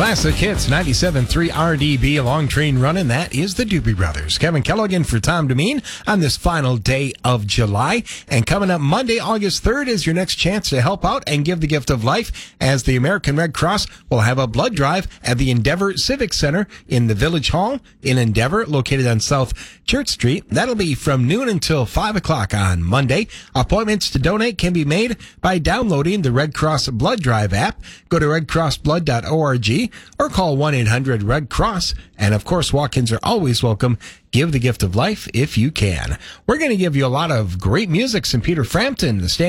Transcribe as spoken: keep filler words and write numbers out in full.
Classic Hits ninety-seven point three R D B, a long train running. That is the Doobie Brothers. Kevin Kelligan for Tom Demeen on this final day of July. And coming up Monday, August third, is your next chance to help out and give the gift of life, as the American Red Cross will have a blood drive at the Endeavor Civic Center in the Village Hall in Endeavor, located on South Church Street. That'll be from noon until five o'clock on Monday. Appointments to donate can be made by downloading the Red Cross Blood Drive app. Go to red cross blood dot org or call one eight hundred red cross. And of course, walk-ins are always welcome. Give the gift of life if you can. We're going to give you a lot of great music. Some Peter Frampton, the stand